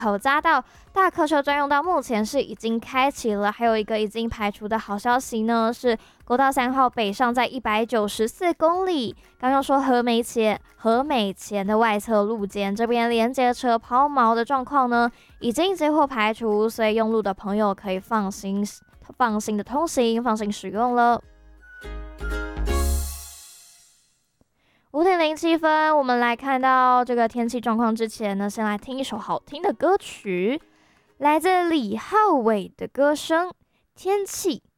口匝道大客车专用道目前是已经开启了，还有一个已经排除的好消息呢，是国道3号北上在194公里，刚刚说和美前的外侧路肩这边连接车抛锚的状况呢，已经几乎排除，所以用路的朋友可以放心的通行，放心使用了。5:07，我们来看到这个天气状况之前呢，先来听一首好听的歌曲，来自李浩伟的歌声《天气》。